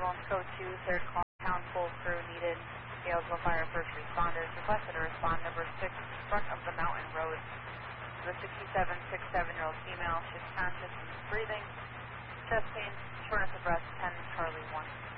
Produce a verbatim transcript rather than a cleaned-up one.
Code two, third call, town full crew needed. Galesville Fire first responders requested to respond number six, front of the mountain road. The sixty-seven, sixty-seven-year-old female, she's conscious and breathing. Chest pain, shortness of breath, ten Charlie one.